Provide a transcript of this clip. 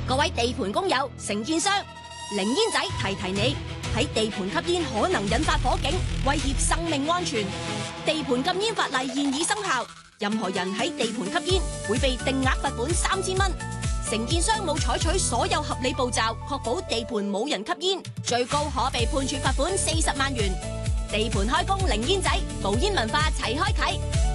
各位地盤工友、承建商，零煙仔提你，喺地盤吸煙可能引發火警，威脅生命安全。地盤禁煙法例現已生效，任何人喺地盤吸煙會被定額罰款3000蚊。承建商冇採取所有合理步驟，確保地盤冇人吸煙，最高可被判處罰款40萬元。地盤開工零煙仔，無煙文化齊開啟。